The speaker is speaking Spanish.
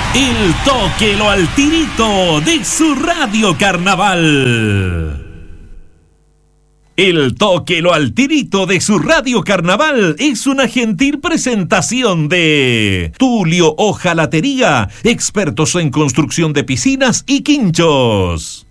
El Tóquelo al Tirito de su Radio Carnaval. El Tóquelo al Tirito de su Radio Carnaval es una gentil presentación de Tulio Hojalatería, expertos en construcción de piscinas y quinchos.